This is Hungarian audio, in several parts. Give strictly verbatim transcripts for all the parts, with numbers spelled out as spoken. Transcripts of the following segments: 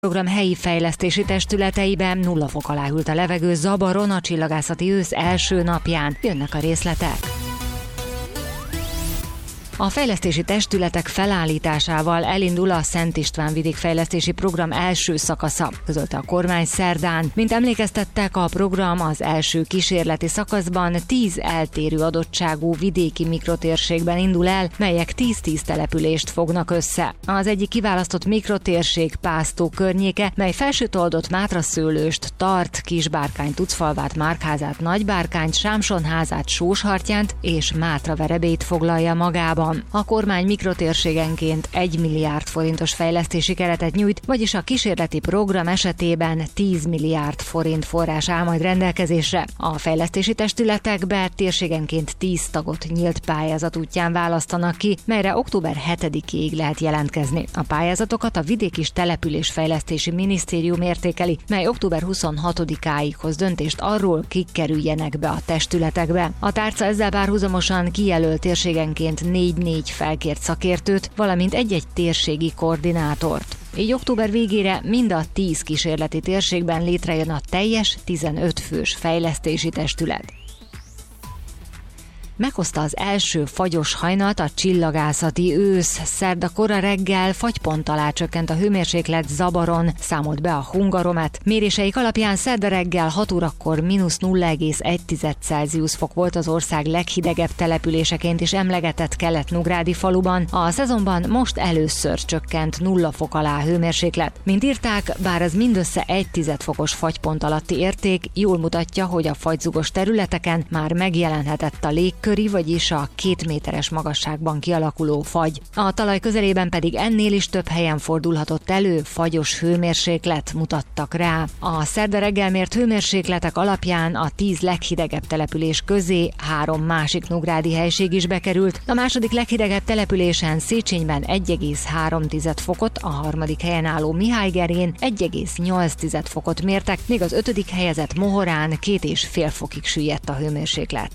program helyi fejlesztési testületeiben nulla fok alá hűlt a levegő Zabaron a csillagászati ősz első napján. Jönnek a részletek. A fejlesztési testületek felállításával elindul a Szent István vidékfejlesztési program első szakasza, közölte a kormány szerdán. Mint emlékeztettek, a program az első kísérleti szakaszban tíz eltérő adottságú vidéki mikrotérségben indul el, melyek tíz-tíz települést fognak össze. Az egyik kiválasztott mikrotérség Pásztó környéke, mely Felsőtoldot, Mátraszőlőst, Tart, Kisbárkány, Tucfalvát, Márkházát, Nagybárkányt, Sámsonházát, Sóshartyánt és Mátraverebét foglalja magában. A kormány mikrotérségenként egy milliárd forintos fejlesztési keretet nyújt, vagyis a kísérleti program esetében tíz milliárd forint forrás áll majd rendelkezésre. A fejlesztési testületekbe térségenként tíz tagot nyílt pályázat útján választanak ki, melyre október hetedikéig lehet jelentkezni. A pályázatokat a Vidék- és Településfejlesztési Minisztérium értékeli, mely október huszonhatodikáig hoz döntést arról, kik kerüljenek be a testületekbe. A tárca ezzel párhuzamosan kijelölt térségenként négy négy felkért szakértőt, valamint egy-egy térségi koordinátort. Így október végére mind a tíz kísérleti térségben létrejön a teljes tizenöt fős fejlesztési testület. Meghozta az első fagyos hajnalt a csillagászati ősz. Szerda kora reggel fagypont alá csökkent a hőmérséklet Zabaron, számolt be a Hungaromet. Méréseik alapján szerda reggel hat órakor mínusz nulla egész egy Celsius fok volt az ország leghidegebb településeként is emlegetett Kelet-Nugrádi faluban. A szezonban most először csökkent nulla fok alá a hőmérséklet. Mint írták, bár ez mindössze egy tized fokos fagypont alatti érték, jól mutatja, hogy a fagyzugos területeken már megjelenhetett a légkör, vagyis a két méteres magasságban kialakuló fagy. A talaj közelében pedig ennél is több helyen fordulhatott elő fagyos hőmérséklet, mutattak rá. A szerda reggel mért hőmérsékletek alapján a tíz leghidegebb település közé három másik nugrádi helység is bekerült. A második leghidegebb településen Széchenyben egy egész három fokot, a harmadik helyen álló Mihálygerén egy egész nyolc fokot mértek, míg az ötödik helyezett Mohorán két és fél fokig süllyedt a hőmérséklet.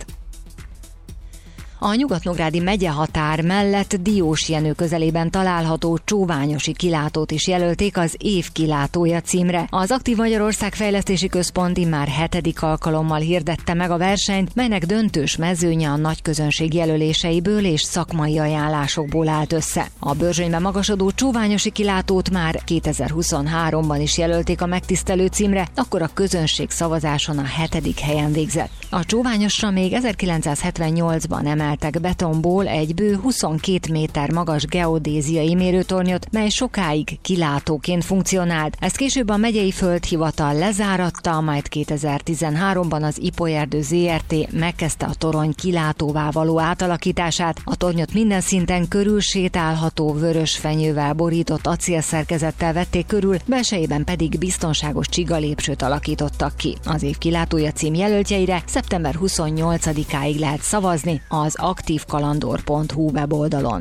A nyugatnográdi megyehatár mellett Diósjenő közelében található Csóványosi kilátót is jelölték az év kilátója címre. Az Aktív Magyarország Fejlesztési Központ immár hetedik alkalommal hirdette meg a versenyt, melynek döntős mezőnye a nagyközönség jelöléseiből és szakmai ajánlásokból állt össze. A Börzsönyben magasodó Csóványosi kilátót már kétezer-huszonháromban is jelölték a megtisztelő címre, akkor a közönség szavazáson a hetedik helyen végzett. A Csóványosra még ezerkilencszázhetvennyolcban emeltek betonból egy bő huszonkét méter magas geodéziai mérőtornyot, mely sokáig kilátóként funkcionált. Ezt később a megyei földhivatal lezáratta, majd kétezer-tizenháromban az Ipolyerdő zé er té megkezdte a torony kilátóvá való átalakítását. A tornyot minden szinten körülsétálható vörös fenyővel borított acélszerkezettel vették körül, belsejében pedig biztonságos csigalépcsőt alakítottak ki. Az év kilátója cím jelöltjeire szeptember huszonnyolcadikáig lehet szavazni az aktívkalandor pont hu weboldalon.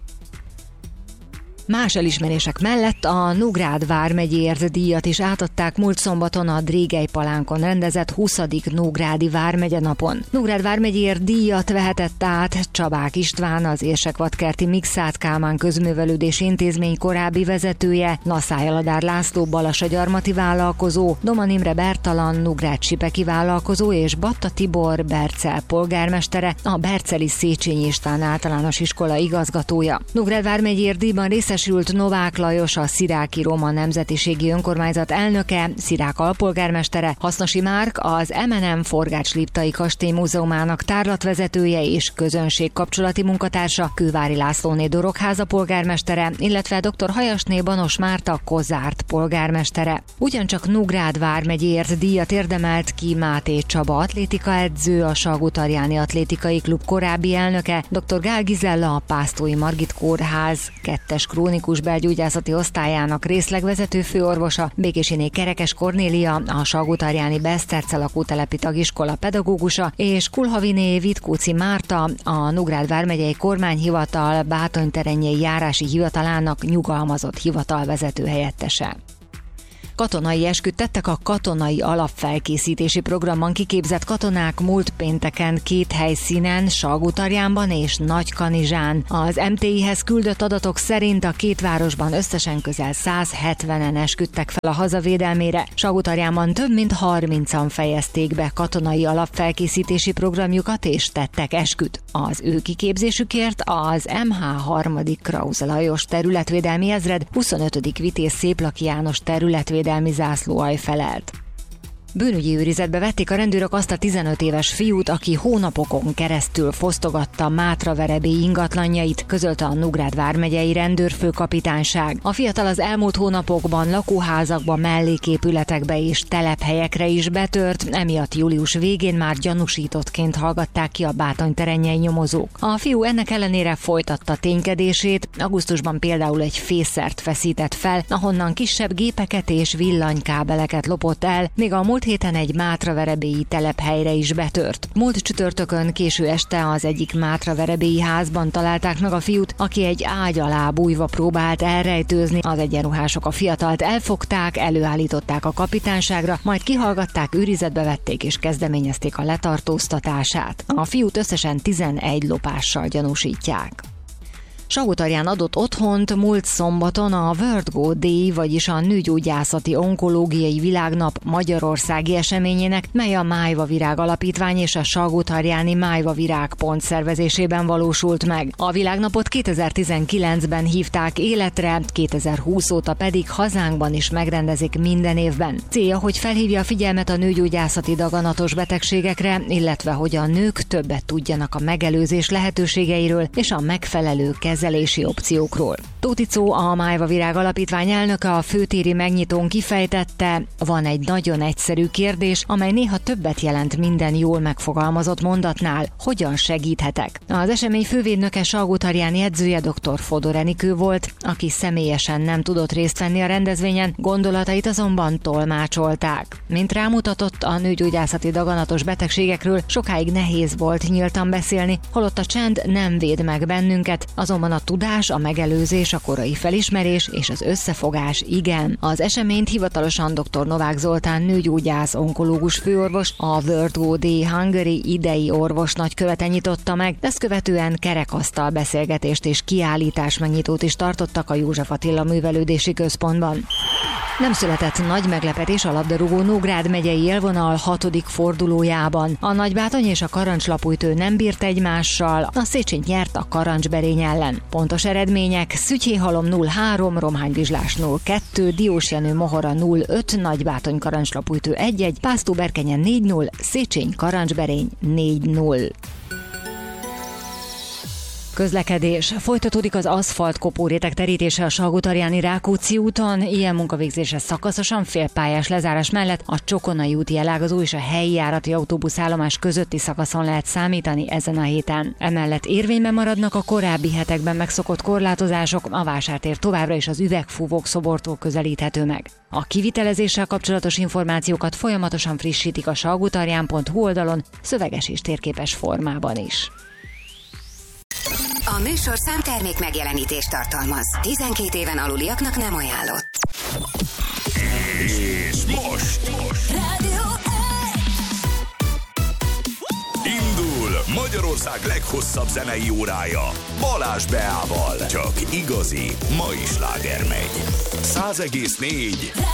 Más elismerések mellett a Nógrád vármegyéért díjat is átadták múlt szombaton a Drégely palánkon rendezett huszadik Nógrádi vármegye napon. Nógrád vármegyéért díjat vehetett át Csabák István, az Érsekvadkerti Mikszáth Kálmán Közművelődési Intézmény korábbi vezetője, Naszály Aladár László balasagyarmati vállalkozó, Doman Imre Bertalan Nógrád sipeki vállalkozó és Batta Tibor Bercel polgármestere, a berceli Széchenyi István általános iskola igazgatója. Nógrád vármegyéért díjban részes Novák Lajos, a Sziráki Roma Nemzetiségi Önkormányzat elnöke, Szirák alpolgármestere, Hasznosi Márk, az em en em Forgács-Liptai Kastély Múzeumának tárlatvezetője és közönségkapcsolati munkatársa, Kővári Lászlóné Dorogháza polgármestere, illetve dr. Hajasné Banos Márta Kozárt polgármestere. Ugyancsak Nógrád vármegyéért díjat érdemelt ki Máté Csaba atlétikaedző, a Salgótarjáni Atlétikai Klub korábbi elnöke, dr. Gál Gizella, a Pásztói Margit Kórház kettes krónikus belgyógyászati osztályának részlegvezető főorvosa, Békésiné Kerekes Kornélia, a Salgótarjáni Beszterce lakótelepi tagiskola pedagógusa, és Kulhaviné Vitkóci Márta, a Nógrád vármegyei kormányhivatal Bátonyterenyei járási hivatalának nyugalmazott hivatalvezető helyettese. Katonai esküt tettek a katonai alapfelkészítési programban kiképzett katonák múlt pénteken két helyszínen, Salgótarjánban és Nagykanizsán. Az em té i-hez küldött adatok szerint a két városban összesen közel száz hetvenen esküdtek fel a hazavédelmére. Salgótarjánban több mint harmincan fejezték be katonai alapfelkészítési programjukat és tettek esküt. Az ő kiképzésükért az em há harmadik Krause Lajos területvédelmi ezred huszonötödik Vitéz Széplaki János területvédelmi zászlóalj felelt. Bűnügyi őrizetbe vették a rendőrök azt a tizenöt éves fiút, aki hónapokon keresztül fosztogatta Mátraverebély ingatlanjait, közölte a Nógrád vármegyei rendőrfőkapitányság. A fiatal az elmúlt hónapokban lakóházakba, melléképületekbe és telephelyekre is betört, emiatt július végén már gyanúsítottként hallgatták ki a bátonyterennyei nyomozók. A fiú ennek ellenére folytatta ténykedését, augusztusban például egy fészert feszített fel, ahonnan kisebb gépeket és villanykábeleket lopott el, még a múlt héten egy mátraverebélyi telephelyre is betört. Múlt csütörtökön késő este az egyik mátraverebélyi házban találták meg a fiút, aki egy ágy alá bújva próbált elrejtőzni. Az egyenruhások a fiatalt elfogták, előállították a kapitányságra, majd kihallgatták, őrizetbe vették és kezdeményezték a letartóztatását. A fiút összesen tizenegy lopással gyanúsítják. Salgótarján adott otthont múlt szombaton a World Go Day, vagyis a Nőgyógyászati Onkológiai Világnap magyarországi eseményének, mely a Májva Virág Alapítvány és a Salgótarjáni Májva Virág Pont szervezésében valósult meg. A világnapot kétezer-tizenkilencben hívták életre, kétezer-húsz óta pedig hazánkban is megrendezik minden évben. Célja, hogy felhívja a figyelmet a nőgyógyászati daganatos betegségekre, illetve hogy a nők többet tudjanak a megelőzés lehetőségeiről és a megfelelő kezeléséről. kezelési opciókról. Tóth Icó, a Májva Virág Alapítvány elnöke a főtéri megnyitón kifejtette, van egy nagyon egyszerű kérdés, amely néha többet jelent minden jól megfogalmazott mondatnál. Hogyan segíthetek? Az esemény fővédnöke Salgótarjáni edzője dr. Fodor Enikő volt, aki személyesen nem tudott részt venni a rendezvényen, gondolatait azonban tolmácsolták. Mint rámutatott, a nőgyógyászati daganatos betegségekről sokáig nehéz volt nyíltan beszélni, holott a csend nem véd meg bennünket, azonban a tudás, a megelőzés, a korai felismerés és az összefogás igen. Az eseményt hivatalosan dr. Novák Zoltán nőgyógyász onkológus főorvos, a World Go Day Hungary idei orvos nagykövete nyitotta meg, ezt követően kerekasztal beszélgetést és kiállítás megnyitót is tartottak a József Attila Művelődési Központban. Nem született nagy meglepetés a labdarúgó Nógrád megyei élvonal hatodik fordulójában. A Nagybátony és a Karancslapújtő nem bírt egymással, a Széchenyi nyert a Karancsberény ellen. Pontos eredmények: Szütyéhalom nulla három, Romhánybizslás nulla kettő, Diósjenő Mohora nulla öt, Nagybátony Karancslapújtő egy egy, Pásztóberkenyen négy nulla, Széchenyi Karancsberény négy nulla. Közlekedés. Folytatódik az aszfalt kopóréteg terítése a Salgótarjáni Rákóczi úton, ilyen munkavégzése szakaszosan félpályás lezárás mellett a Csokonai úti elágazó és a helyi járati autóbuszállomás közötti szakaszon lehet számítani ezen a héten. Emellett érvényben maradnak a korábbi hetekben megszokott korlátozások, a vásártér továbbra is az Üvegfúvók szobortól közelíthető meg. A kivitelezéssel kapcsolatos információkat folyamatosan frissítik a salgótarján pont hu oldalon, szöveges és térképes formában is. A műsor számtermék megjelenítést tartalmaz. tizenkét éven aluliaknak nem ajánlott. És most, most. Rádió Indul Magyarország leghosszabb zenei órája Balázs Beával. Csak igazi mai sláger megy. száz egész négy